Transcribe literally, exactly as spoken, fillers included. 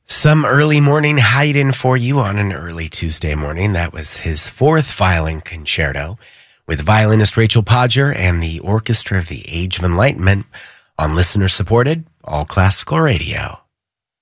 Some early morning Haydn for you on an early Tuesday morning. That was his fourth violin concerto with violinist Rachel Podger and the Orchestra of the Age of Enlightenment on listener-supported All Classical Radio.